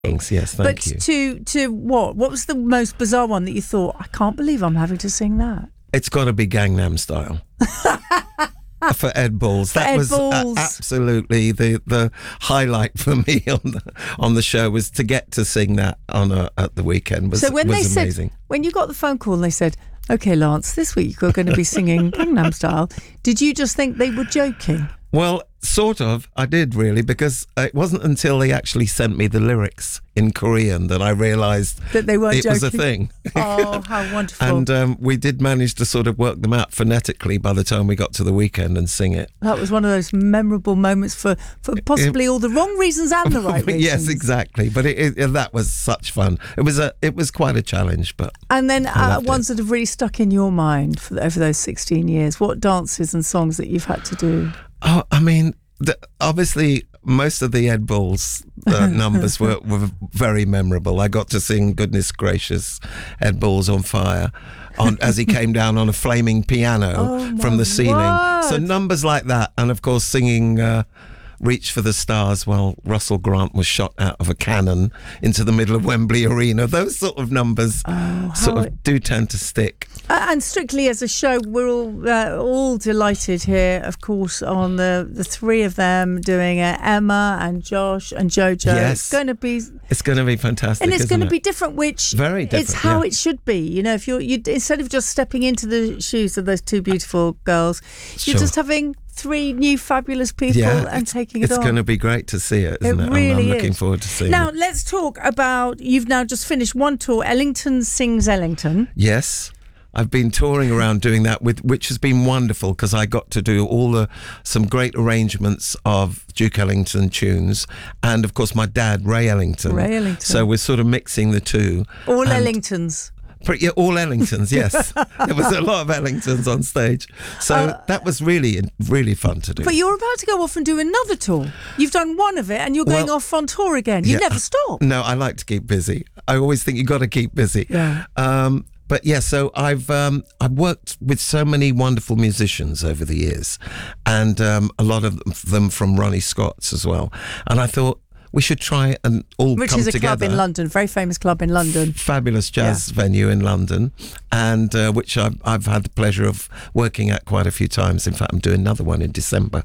Yes, thank you. But to what? What was the most bizarre one that you thought, I can't believe I'm having to sing that? It's got to be Gangnam Style. For Ed Balls. That was absolutely the highlight for me on the show, was to get to sing that at the weekend. So when they amazing. Said, when you got the phone call and they said, OK, Lance, this week you're going to be singing Gangnam Style, did you just think they were joking? Well, sort of. I did, really, because it wasn't until they actually sent me the lyrics in Korean that I realised that they weren't joking. Was a thing. Oh, how wonderful. And we did manage to sort of work them out phonetically by the time we got to the weekend and sing it. That was one of those memorable moments for possibly all the wrong reasons and the right reasons. Yes, exactly. But that was such fun. It was quite a challenge. And then ones that have really stuck in your mind over those 16 years, what dances and songs that you've had to do? Oh, I mean, obviously, most of the Ed Balls numbers were very memorable. I got to sing "Goodness Gracious, Ed Balls on Fire" as he came down on a flaming piano from the ceiling. Word. So numbers like that, and of course singing "Reach for the Stars" while Russell Grant was shot out of a cannon into the middle of Wembley Arena. Those sort of numbers do tend to stick. And Strictly as a show, we're all delighted here, of course, on the three of them doing it, Emma and Josh and Jojo. Yes. It's going to be fantastic, and it's going to be different, which very different. It's how it should be. You know, if you instead of just stepping into the shoes of those two beautiful girls, you're just having three new fabulous people and taking it on. It's going to be great to see it, isn't it? Really I'm looking forward to seeing it. Now, let's talk about, you've now just finished one tour, Ellington Sings Ellington. Yes. I've been touring around doing that, which has been wonderful, because I got to do some great arrangements of Duke Ellington tunes, and of course my dad, Ray Ellington. So we're sort of mixing the two. All Ellingtons. All Ellingtons, yes. There was a lot of Ellingtons on stage. So that was really, really fun to do. But you're about to go off and do another tour. You've done one of it and you're going off on tour again. You never stop. No, I like to keep busy. I always think you've got to keep busy. Yeah. But yeah, so I've worked with so many wonderful musicians over the years, and a lot of them from Ronnie Scott's as well. And I thought we should try and all come together. Which is a club in London, very famous club in London. Fabulous jazz venue in London, and which I've had the pleasure of working at quite a few times. In fact, I'm doing another one in December,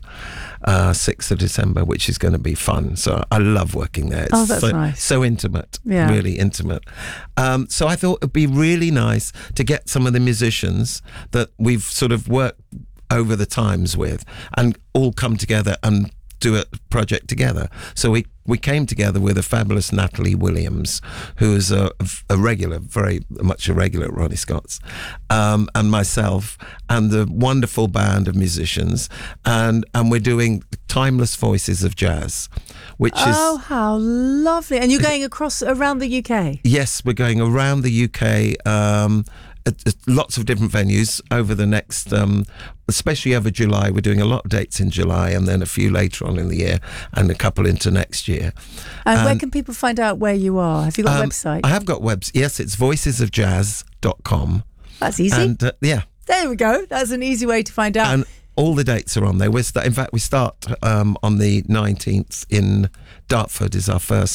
6th of December, which is going to be fun. So I love working there. It's that's nice. So intimate, really intimate. So I thought it'd be really nice to get some of the musicians that we've sort of worked over the times with and all come together and do a project together. So we came together with a fabulous Natalie Williams, who is a regular, very much a regular at Ronnie Scott's, and myself, and the wonderful band of musicians, and we're doing Timeless Voices of Jazz, which is... Oh, how lovely. And you're going around the UK? Yes, we're going around the UK, lots of different venues over the next, especially over July. We're doing a lot of dates in July, and then a few later on in the year, and a couple into next year. And where can people find out where you are? Have you got a website? I have got yes, it's voicesofjazz.com. That's easy. And there we go. That's an easy way to find out. And all the dates are on there. In fact, we start on the 19th in Dartford is our first